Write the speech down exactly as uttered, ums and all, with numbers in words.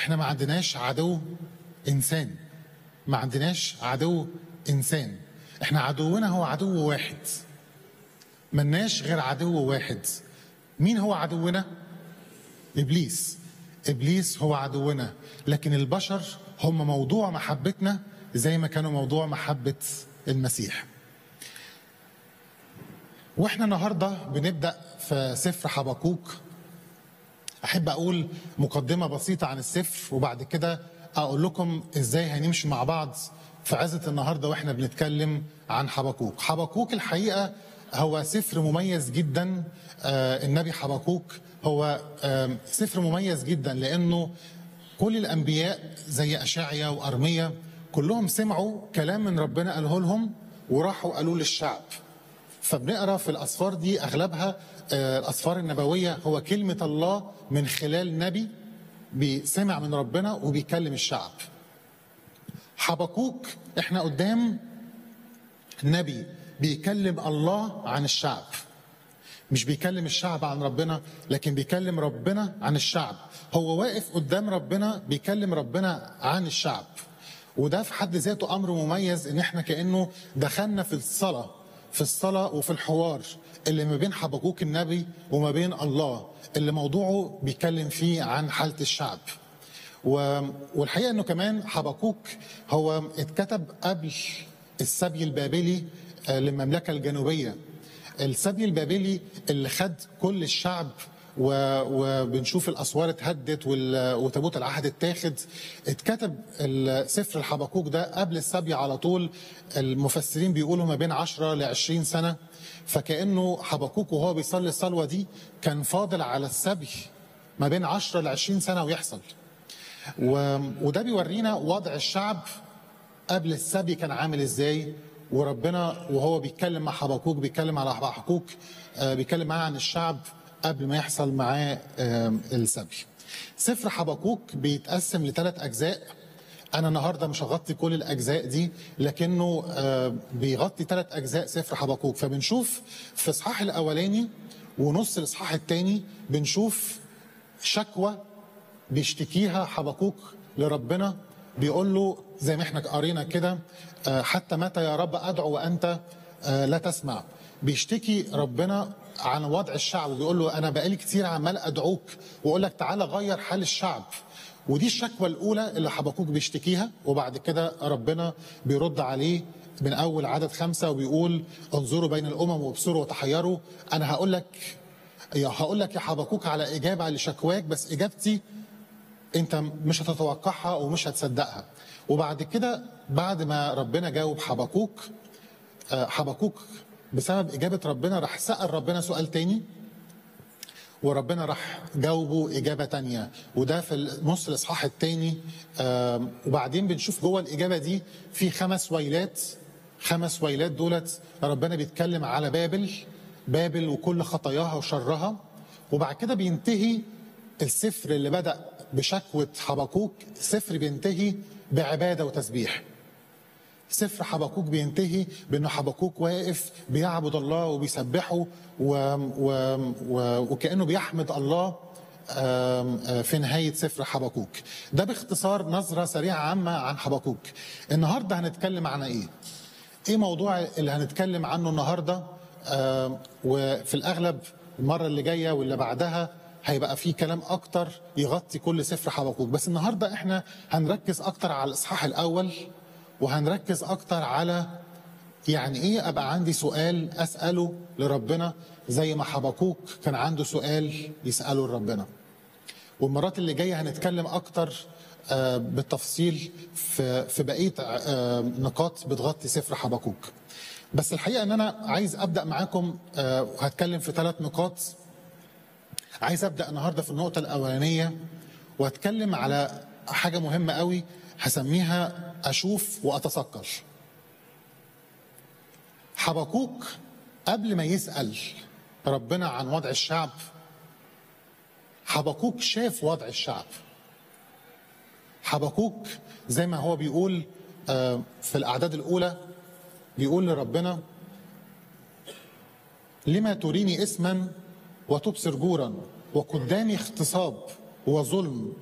احنا ما عندناش عدو انسان، ما عندناش عدو انسان، احنا عدونا هو عدو واحد، ملناش غير عدو واحد. مين هو عدونا؟ ابليس. ابليس هو عدونا، لكن البشر هم موضوع محبتنا زي ما كانوا موضوع محبة المسيح. واحنا النهارده بنبدأ في سفر حبقوق. احب اقول مقدمة بسيطة عن السفر وبعد كده اقول لكم ازاي هنمشي مع بعض في عظة النهارده واحنا بنتكلم عن حبقوق. حبقوق الحقيقة هو سفر مميز جدا. آه النبي حبقوق هو آه سفر مميز جدا لانه كل الانبياء زي اشعيا وارميا كلهم سمعوا كلام من ربنا قاله لهم وراحوا قالوا للشعب. فبنقرا في الاسفار دي اغلبها آه الاسفار النبويه هو كلمه الله من خلال نبي بيسمع من ربنا وبيكلم الشعب. حبقوق احنا قدام نبي بيكلم الله عن الشعب، مش بيكلم الشعب عن ربنا لكن بيكلم ربنا عن الشعب. هو واقف قدام ربنا بيكلم ربنا عن الشعب، وده في حد ذاته امر مميز ان احنا كانه دخلنا في الصلاه في الصلاه وفي الحوار اللي ما بين حبقوق النبي وما بين الله، اللي موضوعه بيتكلم فيه عن حاله الشعب. والحقيقه انه كمان حبقوق هو اتكتب قبل السبي البابلي للمملكه الجنوبيه. السبي البابلي اللي خد كل الشعب وبنشوف الاسوار اتهدت وتابوت العهد اتاخد. اتكتب سفر الحبقوق ده قبل السبي على طول، المفسرين بيقولوا ما بين عشرة لعشرين سنة. فكأنه حبقوق وهو بيصلي الصلوة دي كان فاضل على السبي ما بين عشرة لعشرين سنة ويحصل. وده بيورينا وضع الشعب قبل السبي كان عامل ازاي، وربنا وهو بيتكلم مع حبقوق بيتكلم على حبقوق بيتكلم معاه عن الشعب قبل ما يحصل معاه السبي. سفر حبقوق بيتقسم لثلاث أجزاء. أنا النهاردة مش هغطي كل الأجزاء دي لكنه بيغطي ثلاث أجزاء سفر حبقوق. فبنشوف في الإصحاح الأولاني ونص الإصحاح الثاني بنشوف شكوى بيشتكيها حبقوق لربنا، بيقول له زي ما احنا قرينا كده حتى متى يا رب أدعو وأنت لا تسمع. بيشتكي ربنا عن وضع الشعب وبيقول له أنا بقالي كتير عمال أدعوك وأقول لك تعالى غير حال الشعب. ودي الشكوى الأولى اللي حبقوق بيشتكيها، وبعد كده ربنا بيرد عليه من أول عدد خمسة وبيقول انظروا بين الأمم وابصروا وتحيروا. أنا هقول لك يا هقول لك يا حبقوق على إجابة لشكواك، بس إجابتي أنت مش هتتوقعها ومش هتصدقها. وبعد كده بعد ما ربنا جاوب حبقوق، حبقوق بسبب إجابة ربنا راح سأل ربنا سؤال تاني وربنا راح جاوبه إجابة تانية، وده في نص الإصحاح التاني. وبعدين بنشوف جوه الإجابة دي في خمس ويلات. خمس ويلات دولت ربنا بيتكلم على بابل بابل وكل خطاياها وشرها. وبعد كده بينتهي السفر اللي بدأ بشكوى حبقوق، السفر بينتهي بعبادة وتسبيح. سفر حبقوق بينتهي بأنه حبقوق واقف بيعبد الله وبيسبحه و... و... و... وكأنه بيحمد الله في نهاية سفر حبقوق. ده باختصار نظرة سريعة عامة عن حبقوق. النهاردة هنتكلم عن ايه؟ ايه موضوع اللي هنتكلم عنه النهاردة؟ وفي الأغلب المرة اللي جاية واللي بعدها هيبقى فيه كلام أكتر يغطي كل سفر حبقوق، بس النهاردة احنا هنركز أكتر على الإصحاح الأول وهنركز أكتر على يعني إيه أبقى عندي سؤال أسأله لربنا زي ما حبقوق كان عنده سؤال يسأله لربنا. والمرات اللي جاية هنتكلم أكتر بالتفصيل في في بقية نقاط بتغطي سفر حبقوق. بس الحقيقة أن أنا عايز أبدأ معاكم وهتكلم في ثلاث نقاط. عايز أبدأ النهاردة في النقطة الأولانية وهتكلم على حاجة مهمة قوي هسميها أشوف وأتثقل. حبقوق قبل ما يسأل ربنا عن وضع الشعب، حبقوق شاف وضع الشعب. حبقوق زي ما هو بيقول في الأعداد الأولى بيقول لربنا لما تريني اسما وتبصر جورا وقدامي اغتصاب وظلم